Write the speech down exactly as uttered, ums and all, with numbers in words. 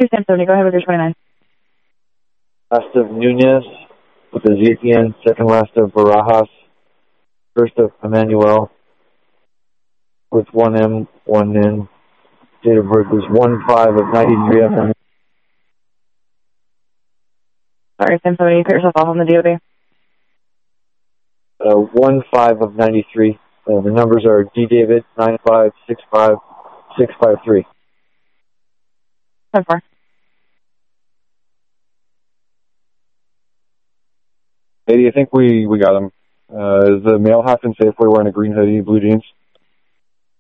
two Sam seventy, go ahead with your twenty-nine. Last of Nunez with a Z at the end. Second last of Barajas. First of Emmanuel with one M, one N. Date of birth is one five of ninety-three. Sorry, Sam seventy, you put yourself off on the D O B. Uh, one five of ninety-three. Uh, the numbers are D David nine five six five six five three. ten four. Lady, I think we, we got him. Uh, is the male Hopkins Safeway wearing a green hoodie, blue jeans?